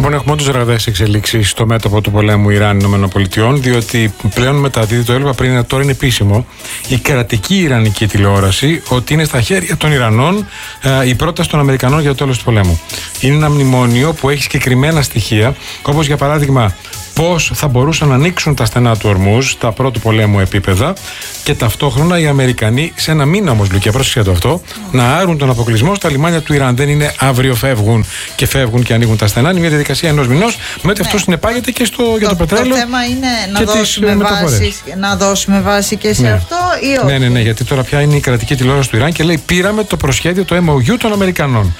Λοιπόν, έχουμε όντως ραγδαίες εξελίξεις στο μέτωπο του πολέμου Ιράν-ΗΠΑ, διότι πλέον μεταδίδει, το έλαβα πριν, τώρα είναι επίσημο, η κρατική ιρανική τηλεόραση ότι είναι στα χέρια των Ιρανών η πρόταση των Αμερικανών για το τέλος του πολέμου. Είναι ένα μνημόνιο που έχει συγκεκριμένα στοιχεία, όπως για παράδειγμα πώς θα μπορούσαν να ανοίξουν τα στενά του Ορμούζ στα πρώτου πολέμου επίπεδα και ταυτόχρονα οι Αμερικανοί, σε ένα μήνα όμως, Λουκία, πρόσεξε το αυτό, να άρουν τον αποκλεισμό στα λιμάνια του Ιράν. Δεν είναι αύριο φεύγουν και ανοίγουν τα στενά. Είναι μια διαδικασία ενός μηνός, με ότι αυτό συνεπάγεται και για το πετρέλαιο. Το θέμα είναι να δώσουμε βάση και σε αυτό ή όχι? Ναι, γιατί τώρα πια είναι η κρατική τηλεόραση του Ιράν και λέει: πήραμε το προσχέδιο, το MOU των Αμερικανών.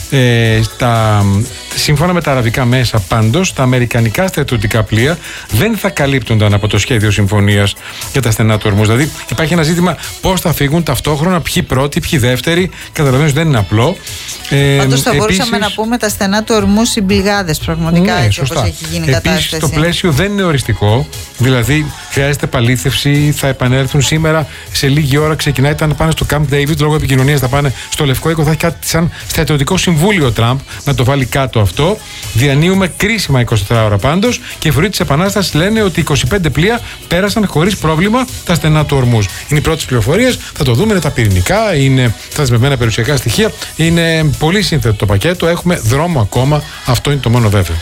Σύμφωνα με τα αραβικά μέσα, πάντως, τα αμερικανικά στρατιωτικά πλοία δεν θα καλύπτονταν από το σχέδιο συμφωνίας για τα στενά του Ορμούζ. Δηλαδή, υπάρχει ένα ζήτημα πώς θα φύγουν ταυτόχρονα, ποιοι πρώτοι, ποιοι δεύτεροι. Καταλαβαίνεις, δεν είναι απλό. Πάντως, θα μπορούσαμε να πούμε τα στενά του Ορμούζ συμπληγάδες, πραγματικά, έτσι όπως έχει γίνει η κατάσταση. Επίσης, το πλαίσιο δεν είναι οριστικό. Δηλαδή, χρειάζεται επαλήθευση, θα επανέλθουν σήμερα. Σε λίγη ώρα ξεκινάει, να πάνε στο Camp David, λόγω επικοινωνίας θα πάνε στο Λευκό Οίκο. Θα έχει κάτι σαν στρατιωτικό συμβούλιο ο Τραμπ να το βάλει κάτω αυτό. Διανύουμε κρίσιμα 24 ώρα πάντως και οι φορείς της Επανάστασης λένε ότι 25 πλοία πέρασαν χωρίς πρόβλημα τα στενά του Ορμούζ. Είναι οι πρώτες πληροφορίες, θα το δούμε, είναι τα πυρηνικά, είναι τα δεσμευμένα περιουσιακά στοιχεία. Είναι πολύ σύνθετο το πακέτο, έχουμε δρόμο ακόμα, αυτό είναι το μόνο βέβαιο.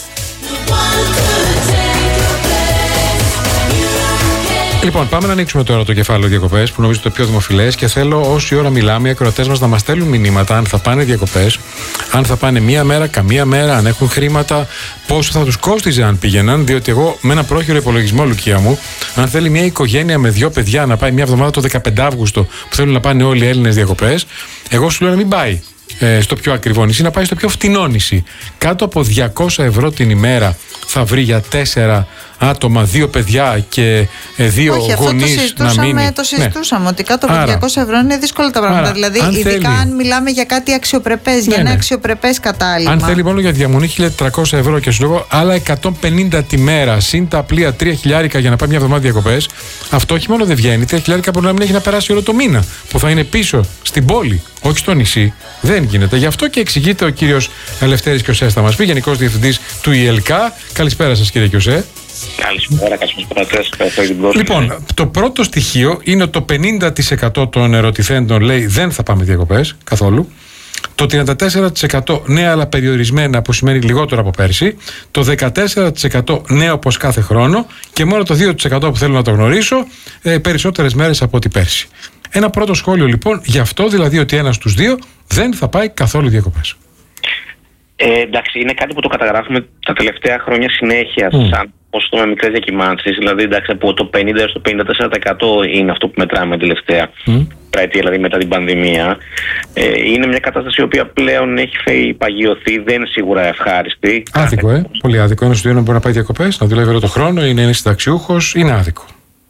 Λοιπόν, πάμε να ανοίξουμε τώρα το κεφάλαιο διακοπές, που νομίζω το πιο δημοφιλές, και θέλω όση ώρα μιλάμε οι ακροατές μας να μας στέλνουν μηνύματα αν θα πάνε διακοπές, αν θα πάνε μία μέρα, καμία μέρα, αν έχουν χρήματα, πόσο θα τους κόστιζε αν πήγαιναν. Διότι εγώ με ένα πρόχειρο υπολογισμό, Λουκία μου, αν θέλει μια οικογένεια με 2 παιδιά να πάει μια εβδομάδα το 15 Αύγουστο που θέλουν να πάνε όλοι οι Έλληνες διακοπές, εγώ σου λέω να μην πάει στο πιο ακριβό νησί, να πάει στο πιο φτηνό νησί. Κάτω από 200 ευρώ την ημέρα θα βρει για 4 άτομα, 2 παιδιά και 2 γονείς να μείνει. Το συζητούσαμε ότι κάτω από 200 ευρώ είναι δύσκολα τα πράγματα. Άρα, δηλαδή, ειδικά αν μιλάμε για κάτι αξιοπρεπές, για ένα αξιοπρεπές κατάλημα. Αν θέλει μόνο για διαμονή 1.400 ευρώ και σου λέω άλλα 150 τη μέρα, συν τα πλοία 3 χιλιάρικα για να πάει μια εβδομάδα διακοπές, αυτό όχι μόνο δεν βγαίνει. 3 χιλιάρικα μπορεί να μην έχει να περάσει όλο το μήνα, που θα είναι πίσω στην πόλη, όχι στο νησί. Δεν γίνεται. Γι' αυτό και εξηγείται ο κύριος Ελευθέρης Κιωσές, θα μας πει, Γενικός Διευθυντής του ΙΕΛΚΑ. Καλησπέρα σας, κύριε Κιωσέ. Καλησπέρα, καλησπέρα. Λοιπόν, το πρώτο στοιχείο είναι ότι το 50% των ερωτηθέντων λέει δεν θα πάμε διακοπές καθόλου. Το 34% νέα αλλά περιορισμένα, που σημαίνει λιγότερο από πέρσι. Το 14% νέο όπως κάθε χρόνο. Και μόνο το 2% που θέλω να το γνωρίσω, περισσότερες μέρες από ό,τι πέρσι. Ένα πρώτο σχόλιο λοιπόν γι' αυτό, δηλαδή ότι ένας στους 2 δεν θα πάει καθόλου διακοπές. Εντάξει, είναι κάτι που το καταγράφουμε τα τελευταία χρόνια συνέχεια σαν ποσοστό με μικρές διακυμάνσεις. Δηλαδή, εντάξει, από το 50% έως το 54% είναι αυτό που μετράμε τελευταία πράτη, δηλαδή μετά την πανδημία. Είναι μια κατάσταση η οποία πλέον έχει παγιωθεί, δεν είναι σίγουρα ευχάριστη. Άδικο, πολύ άδικο. Ένας στους 2 μπορεί να πάει διακοπές, να δουλεύει όλο το χρόνο, είναι συνταξιούχος, είναι άδικο.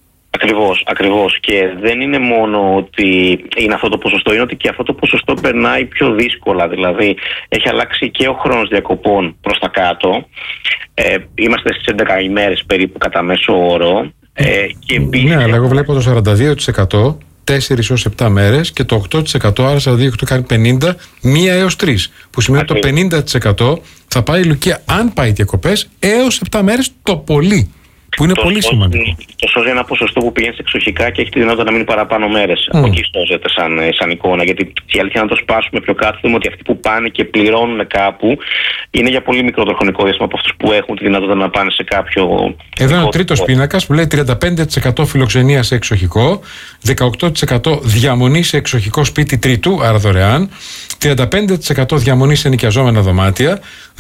Ακριβώς. Και δεν είναι μόνο ότι είναι αυτό το ποσοστό, είναι ότι και αυτό το ποσοστό περνάει πιο δύσκολα. Δηλαδή, έχει αλλάξει και ο χρόνος διακοπών προς τα κάτω. Είμαστε στις 11 ημέρες περίπου κατά μέσο όρο. Και επίσης, ναι, αλλά εγώ βλέπω το 42%, 4 έως 7 μέρες, και το 8%, άρα 42% κάνει 50, 1 έως 3. Που σημαίνει ότι το 50% θα πάει, Λουκία, αν πάει διακοπές, έως 7 μέρες το πολύ. Που είναι πολύ σημαντικό. Το σώζει ένα ποσοστό που πηγαίνει σε εξοχικά και έχει τη δυνατότητα να μείνει παραπάνω μέρες. Από εκεί σώζεται σαν εικόνα. Γιατί η αλήθεια, να το σπάσουμε πιο κάτω, δούμε ότι αυτοί που πάνε και πληρώνουν κάπου είναι για πολύ μικρότερο χρονικό διάστημα από αυτούς που έχουν τη δυνατότητα να πάνε σε κάποιο. Εδώ είναι ο τρίτος πίνακας που λέει 35% φιλοξενία σε εξοχικό, 18% διαμονή σε εξοχικό σπίτι τρίτου, άρα δωρεάν, 35% διαμονή σε νοικιαζόμενα δωμάτια,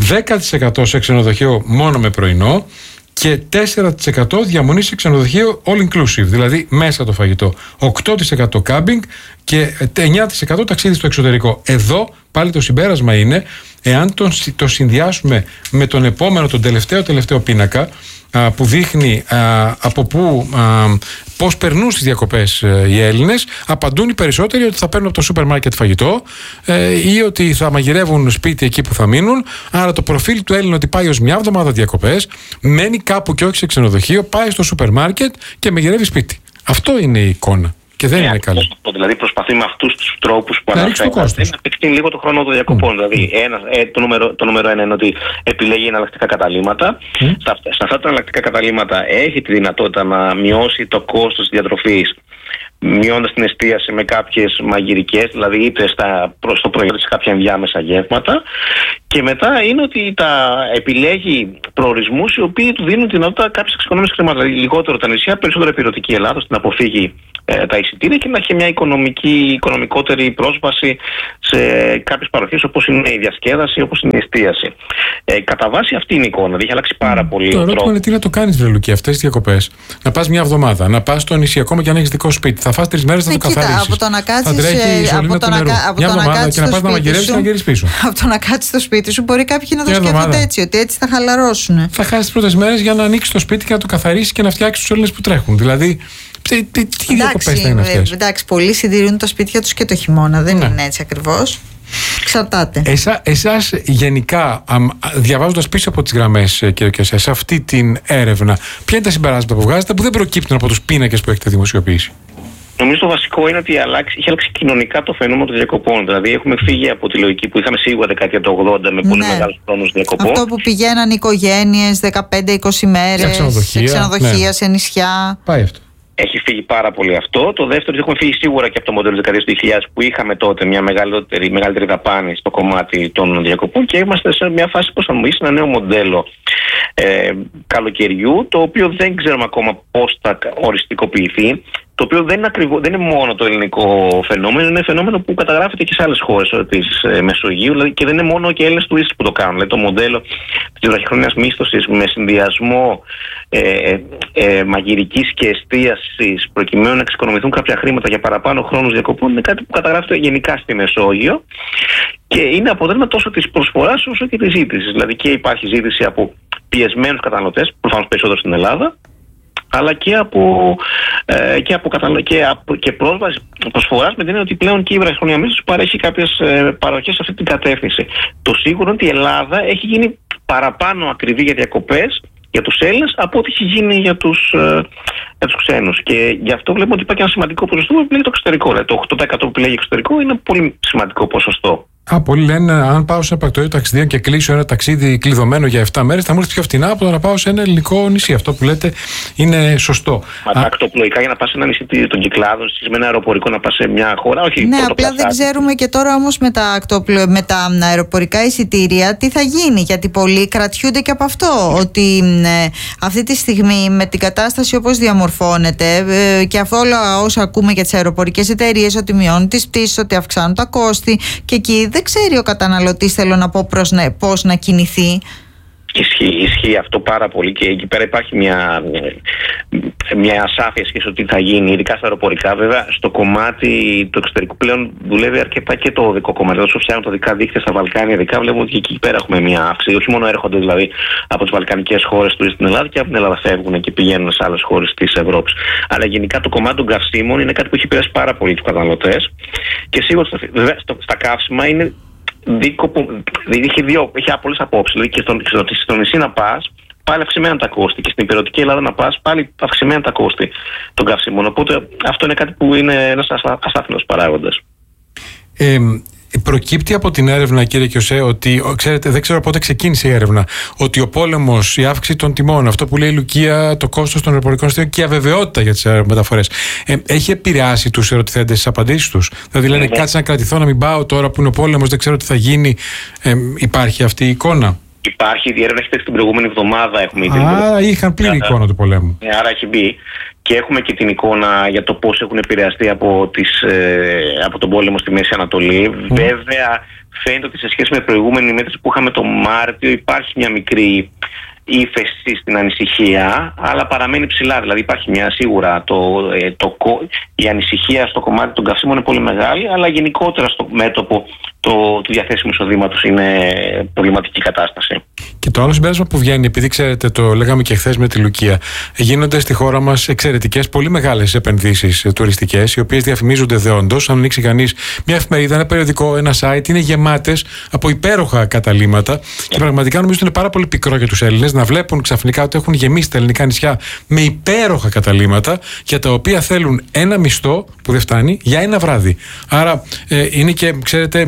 10% σε ξενοδοχείο μόνο με πρωινό. Και 4% διαμονή σε ξενοδοχείο all inclusive, δηλαδή μέσα το φαγητό. 8% κάμπινγκ και 9% ταξίδι στο εξωτερικό. Εδώ πάλι το συμπέρασμα είναι, εάν το συνδυάσουμε με τον επόμενο, τον τελευταίο πίνακα, που δείχνει από πού, πώς περνούν στις διακοπές οι Έλληνες, απαντούν οι περισσότεροι ότι θα παίρνουν από το σούπερ μάρκετ φαγητό ή ότι θα μαγειρεύουν σπίτι εκεί που θα μείνουν. Άρα το προφίλ του Έλληνα ότι πάει ως μια εβδομάδα διακοπές, μένει κάπου και όχι σε ξενοδοχείο, πάει στο σούπερ μάρκετ και μαγειρεύει σπίτι. Αυτό είναι η εικόνα. Και δεν είναι καλή. Δηλαδή προσπαθεί με αυτούς τους τρόπους που αναφέρεται να επεκτείνει λίγο το χρόνο των διακοπών. Δηλαδή το νούμερο ένα είναι ότι επιλέγει εναλλακτικά καταλύματα. Σε αυτά τα εναλλακτικά καταλύματα έχει τη δυνατότητα να μειώσει το κόστος της διατροφής, μειώνοντας την εστίαση με κάποιες μαγειρικές, δηλαδή είτε στο προϊόν σε κάποια ενδιάμεσα γεύματα. Και μετά είναι ότι επιλέγει προορισμούς οι οποίοι του δίνουν τη δυνατότητα κάποιες εξοικονόμησης χρημάτων. Δηλαδή λιγότερο τα νησιά, περισσότερο υπηρετική Ελλάδα, ώστε να αποφύγει τα εισιτήρια και να έχει μια οικονομικότερη πρόσβαση σε κάποιες παροχές όπως είναι η διασκέδαση, όπως είναι η εστίαση. Κατά βάση αυτή είναι η εικόνα. Δηλαδή έχει αλλάξει πάρα πολύ. Το ερώτημα είναι τι να το κάνεις, Λουκή, αυτές τις διακοπές. Να πας μια εβδομάδα, να πας στο νησί, ακόμα και αν έχεις δικό σπίτι. Θα φας 3 μέρες, θα το καθαρίσεις. Από το να κάτσεις και να πας να μαγειρεύεις και να γυρίσεις πίσω. Από το να κάτσεις στο σπίτι σου, μπορεί κάποιοι να το σκέφτονται έτσι, ότι έτσι θα χαλαρώσουν. Θα χάσεις τις πρώτες μέρες για να ανοίξεις το σπίτι και να το καθαρίσεις και να φτιάξεις τους Έλληνες που τρέχουν. Δηλαδή, τι διακοπές θα είναι αυτές? Εντάξει, πολλοί συντηρούν τα σπίτια τους και το χειμώνα. Δεν είναι έτσι ακριβώς. Εξαρτάται. Εσάς γενικά, διαβάζοντας πίσω από τις γραμμές, κύριε Κιωσέ, σε αυτή την έρευνα, ποια είναι τα συμπεράσματα που βγάζετε που δεν προκύπτουν από τους πίνακες που έχετε δημοσιοποιήσει? Νομίζω το βασικό είναι ότι έχει αλλάξει κοινωνικά το φαινόμενο των διακοπών. Δηλαδή, έχουμε φύγει από τη λογική που είχαμε σίγουρα δεκαετία του 80 με πολύ μεγάλους χρόνους διακοπών. Αυτό που πηγαίναν οικογένειες 15-20 μέρες σε ξενοδοχεία, σε νησιά. Πάει αυτό. Έχει φύγει πάρα πολύ αυτό. Το δεύτερο, έχουμε φύγει σίγουρα και από το μοντέλο της δεκαετίας του 2000 που είχαμε τότε μια μεγαλύτερη δαπάνη στο κομμάτι των διακοπών και είμαστε σε μια φάση προσαρμογής, ένα νέο μοντέλο καλοκαιριού, το οποίο δεν ξέρουμε ακόμα πώς θα οριστικοποιηθεί. Το οποίο δεν είναι μόνο το ελληνικό φαινόμενο, είναι φαινόμενο που καταγράφεται και σε άλλες χώρες της Μεσογείου, δηλαδή, και δεν είναι μόνο και Έλληνες τουρίστες που το κάνουν. Δηλαδή, το μοντέλο της βραχυχρόνιας μίσθωσης με συνδυασμό μαγειρικής και εστίασης προκειμένου να εξοικονομηθούν κάποια χρήματα για παραπάνω χρόνους διακοπών είναι κάτι που καταγράφεται γενικά στη Μεσόγειο και είναι αποτέλεσμα τόσο της προσφοράς όσο και της ζήτησης. Δηλαδή και υπάρχει ζήτηση από πιεσμένους καταναλωτές, προφανώς περισσότερο στην Ελλάδα, αλλά και πρόσβαση προσφοράς με την έννοια ότι πλέον και η βραχυχρόνια μίσθωση παρέχει κάποιες παροχές σε αυτή την κατεύθυνση. Το σίγουρο είναι ότι η Ελλάδα έχει γίνει παραπάνω ακριβή για διακοπές για τους Έλληνες από ό,τι έχει γίνει για τους ξένους. Και γι' αυτό βλέπουμε ότι υπάρχει ένα σημαντικό ποσοστό που επιλέγει το εξωτερικό. Δηλαδή το 8% που επιλέγει εξωτερικό είναι πολύ σημαντικό ποσοστό. Πολλοί λένε, αν πάω σε ένα πρακτορείο ταξιδίων και κλείσω ένα ταξίδι κλειδωμένο για 7 μέρες, θα μου έρθει πιο φτηνά από το να πάω σε ένα ελληνικό νησί. Αυτό που λέτε είναι σωστό. Μα τα ακτοπλοϊκά για να πας σε ένα νησί των Κυκλάδων, με ένα αεροπορικό να πας σε μια χώρα, όχι. Ναι, απλά δεν ξέρουμε και τώρα όμως με τα αεροπορικά εισιτήρια τι θα γίνει. Γιατί πολλοί κρατιούνται και από αυτό. Ότι αυτή τη στιγμή με την κατάσταση όπως διαμορφώνεται και αφού όλα όσα ακούμε για τις αεροπορικές εταιρείες, ότι μειώνουν τις πτήσεις, ότι αυξάνουν τα κόστη, και εκεί δεν ξέρει ο καταναλωτής, θέλω να πω, πώς να κινηθεί. Ισχύει αυτό πάρα πολύ και εκεί πέρα υπάρχει μια ασάφεια σχέση με τι θα γίνει, ειδικά στα αεροπορικά. Βέβαια, στο κομμάτι του εξωτερικού πλέον δουλεύει αρκετά και το οδικό κομμάτι. Όσο φτιάχνουν τα δικά δίκτυα στα Βαλκάνια, ειδικά βλέπουμε ότι εκεί πέρα έχουμε μια αύξηση. Όχι μόνο έρχονται δηλαδή από τις βαλκανικές χώρες τουρίστες στην Ελλάδα και από την Ελλάδα φεύγουν και πηγαίνουν σε άλλες χώρες της Ευρώπης. Αλλά γενικά το κομμάτι των καυσίμων είναι κάτι που έχει επηρεάσει πάρα πολύ τους καταναλωτές. Και σίγουρα στα καύσιμα είναι. Έχει πολλές απόψεις. Δηλαδή και στο νησί να πας, πάλι αυξημένα τα κόστη. Και στην υπηρετική Ελλάδα να πας, πάλι αυξημένα τα κόστη των καυσίμων. Οπότε αυτό είναι κάτι που είναι ένας αστάθμιος παράγοντας. Προκύπτει από την έρευνα, κύριε Κιωσέ, ότι ξέρετε, δεν ξέρω πότε ξεκίνησε η έρευνα, ότι ο πόλεμος, η αύξηση των τιμών, αυτό που λέει η Λουκία, το κόστος των αεροπορικών εισιτηρίων και η αβεβαιότητα για τις μεταφορές, έχει επηρεάσει τους ερωτηθέντες στις απαντήσεις τους? Δηλαδή λένε κάτσε να κρατηθώ, να μην πάω τώρα που είναι ο πόλεμος, δεν ξέρω τι θα γίνει. Υπάρχει αυτή η εικόνα? Υπάρχει, η έρευνα έχει πέσει την προηγούμενη εβδομάδα. Είχαν πλήρη εικόνα του πολέμου. Άρα έχει μπει. Και έχουμε και την εικόνα για το πώς έχουν επηρεαστεί από τον πόλεμο στη Μέση Ανατολή. Βέβαια, φαίνεται ότι σε σχέση με προηγούμενη μέτρηση που είχαμε το Μάρτιο υπάρχει μια μικρή ύφεση στην ανησυχία, αλλά παραμένει ψηλά. Δηλαδή υπάρχει σίγουρα η ανησυχία στο κομμάτι των καυσίμων είναι πολύ μεγάλη, αλλά γενικότερα στο μέτωπο του διαθέσιμου εισοδήματος είναι προβληματική κατάσταση. Και το άλλο συμπέρασμα που βγαίνει, επειδή ξέρετε, το λέγαμε και χθες με τη Λουκία, γίνονται στη χώρα μας εξαιρετικές, πολύ μεγάλες επενδύσεις τουριστικές, οι οποίες διαφημίζονται δεόντως. Αν ανοίξει κανείς μια εφημερίδα, ένα περιοδικό, ένα site, είναι γεμάτες από υπέροχα καταλύματα. Και πραγματικά νομίζω ότι είναι πάρα πολύ πικρό για τους Έλληνες να βλέπουν ξαφνικά ότι έχουν γεμίσει τα ελληνικά νησιά με υπέροχα καταλύματα, για τα οποία θέλουν ένα μισθό που δεν φτάνει για ένα βράδυ. Άρα είναι και, ξέρετε,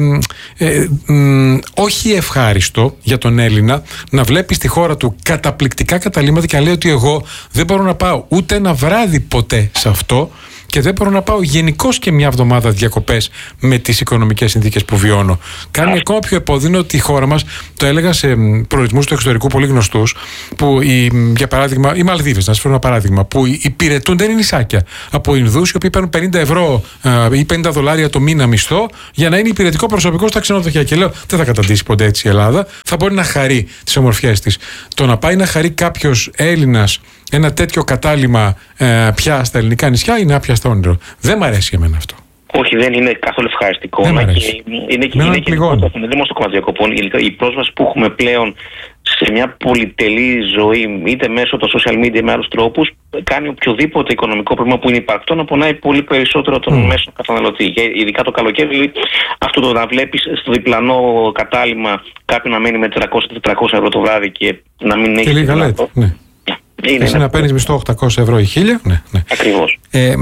όχι ευχάριστο για τον Έλληνα να βλέπει στη χώρα του καταπληκτικά καταλύματα και να λέει ότι εγώ δεν μπορώ να πάω ούτε ένα βράδυ ποτέ σε αυτό και δεν μπορώ να πάω γενικώς και μια εβδομάδα διακοπές με τις οικονομικές συνθήκες που βιώνω. Κάνει ακόμα πιο επώδυνο ότι η χώρα μας, το έλεγα σε προορισμούς του εξωτερικού πολύ γνωστούς, που για παράδειγμα, οι Μαλδίβες, να σας φέρω ένα παράδειγμα, που υπηρετούν, δεν είναι νησάκια, από Ινδούς οι οποίοι παίρνουν 50 ευρώ ή $50 το μήνα μισθό για να είναι υπηρετικό προσωπικό στα ξενοδοχεία. Και λέω, δεν θα καταντήσει ποτέ έτσι η Ελλάδα. Θα μπορεί να χαρεί τις ομορφιές της. Το να πάει να χαρεί κάποιος Έλληνας ένα τέτοιο κατάλημα πια στα ελληνικά νησιά είναι άπιαστο όνειρο. Δεν μ' αρέσει εμένα αυτό. Όχι, δεν είναι καθόλου ευχαριστικό. Είναι και δεν στο κομμάτι διακοπών. Η πρόσβαση που έχουμε πλέον σε μια πολυτελή ζωή, είτε μέσω των social media με άλλους τρόπους, κάνει οποιοδήποτε οικονομικό πρόβλημα που είναι υπαρκτό να πονάει πολύ περισσότερο τον μέσο καταναλωτή. Και ειδικά το καλοκαίρι, αυτό το να βλέπεις στο διπλανό κατάλημα κάποιον να μένει με 300-400 ευρώ το βράδυ και να μην έχει. Και λίγα λέτε. Εσύ να παίρνεις μισθό 800 ευρώ ή 1000. Ναι. Ακριβώς.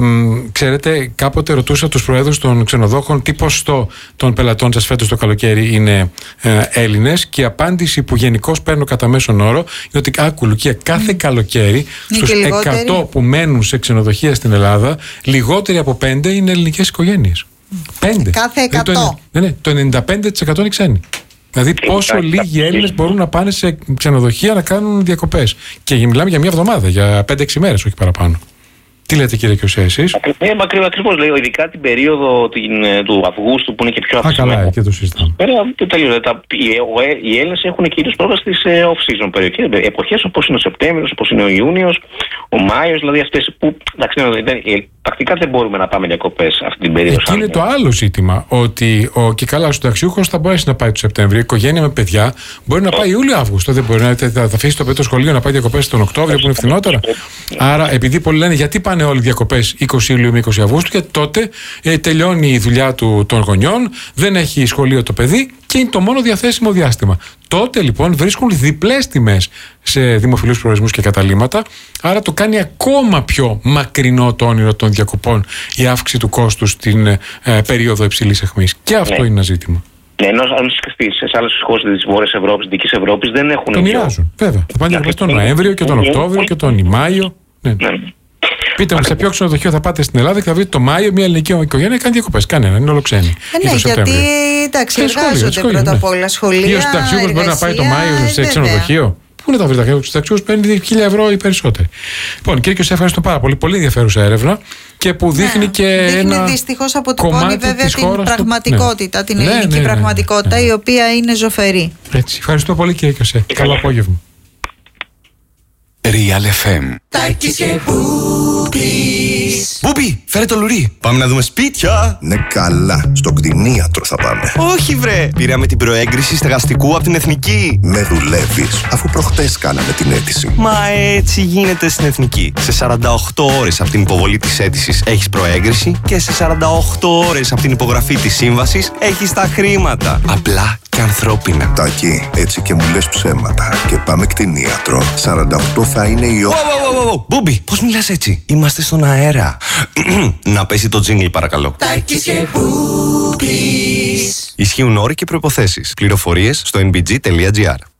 Ξέρετε, κάποτε ρωτούσα τους προέδρους των ξενοδόχων τι ποσοστό των πελατών σας φέτος το καλοκαίρι είναι Έλληνες, και η απάντηση που γενικώς παίρνω κατά μέσον όρο είναι ότι Λουκία, κάθε καλοκαίρι στους 100 που μένουν σε ξενοδοχεία στην Ελλάδα, λιγότεροι από 5 είναι ελληνικές οικογένειες. 5. Κάθε 100. Ναι, το 95% είναι ξένοι. Δηλαδή, πόσο λίγοι Έλληνες μπορούν να πάνε σε ξενοδοχεία να κάνουν διακοπές. Και μιλάμε για μια εβδομάδα, για 5-6 μέρες, όχι παραπάνω. Τι λέτε, κύριε Κιωσέ, εσείς? Ακριβώς λέω, ειδικά την περίοδο του Αυγούστου που είναι και πιο αυξημένη. Καλά, και το συζητάμε. Και τελείωσε. Οι Έλληνες έχουν κυρίως πρόσβαση στις off-season περιοχές, εποχές όπως είναι ο Σεπτέμβριος, όπως είναι ο Ιούνιος, ο Μάιος, δηλαδή αυτές που πρακτικά δεν μπορούμε να πάμε διακοπές αυτή την περίοδο. Εκεί είναι το άλλο ζήτημα, ότι ο και καλά συνταξιούχος θα μπορέσει να πάει το Σεπτέμβριο, η οικογένεια με παιδιά μπορεί να πάει Ιούλιο-Αύγουστο, δεν μπορεί να αφήσει το παιδί το σχολείο να πάει διακοπές τον Οκτώβριο που είναι φθηνότερα. Άρα, επειδή πολλοί λένε γιατί πάνε όλοι διακοπές 20 Ιουλίου με 20 Αυγούστου, και τότε τελειώνει η δουλειά των γονιών, δεν έχει σχολείο το παιδί και είναι το μόνο διαθέσιμο διάστημα. Τότε λοιπόν βρίσκουν διπλές τιμές σε δημοφιλούς προορισμούς και καταλύματα, άρα το κάνει ακόμα πιο μακρινό το όνειρο των διακοπών η αύξηση του κόστους στην περίοδο υψηλής αιχμής. Και αυτό είναι ένα ζήτημα. Ναι, ενώ αν σκεφτείς σε άλλες χώρες της Βόρειας Ευρώπης, της Δυτικής Ευρώπης δεν έχουν. Το μοιράζουν, βέβαια. Θα πάνε διακοπές τον Νοέμβριο και τον Οκτώβριο και τον Μάιο. Ναι. Πείτε μου, σε ποιο ξενοδοχείο θα πάτε στην Ελλάδα και θα βρείτε το Μάιο μια ελληνική οικογένεια κάνει διακοπές? Κανένα, είναι όλο ξένοι. Ναι, γιατί εντάξει, εργάζονται πρώτα απ' όλα σχολεία. Ο συνταξιούχος μπορεί να πάει το Μάιο σε ξενοδοχείο. Πού να τα βρει τα χρήματα του συνταξιούχου, παίρνει 1.000 ευρώ ή περισσότεροι. Λοιπόν, κύριε Κιωσέ, ευχαριστώ πάρα πολύ. Πολύ ενδιαφέρουσα έρευνα και που δείχνει και ένα. Δυστυχώς αποτυπώνει βέβαια την πραγματικότητα, την ελληνική πραγματικότητα, η οποία είναι ζωφερή. Έτσι. Ευχαριστώ πολύ, κύριε Κιωσέ. Καλό απόγευμα. Real FM. Τάκης και Μπούπης. Μπούπη, φέρε το λουρί. Πάμε να δούμε σπίτια. Ναι, καλά. Στο κτηνίατρο θα πάμε. Όχι, βρε. Πήραμε την προέγκριση στεγαστικού από την Εθνική. Με δουλεύεις, αφού προχτές κάναμε την αίτηση. Μα έτσι γίνεται στην Εθνική. Σε 48 ώρες από την υποβολή της αίτησης έχεις προέγκριση και σε 48 ώρες από την υπογραφή της σύμβασης έχεις τα χρήματα. Απλά και ανθρώπινα. Τάκη, έτσι και μου λες ψέματα. Και πάμε κτηνίατρο. 48 θα είναι η ώρα. Μπούμπι, πώς μιλάς έτσι? Είμαστε στον αέρα. Να πέσει το τζίνγκλ, παρακαλώ. Τάκης και Μπούπης. Ισχύουν όροι και προϋποθέσεις. Πληροφορίες στο nbg.gr.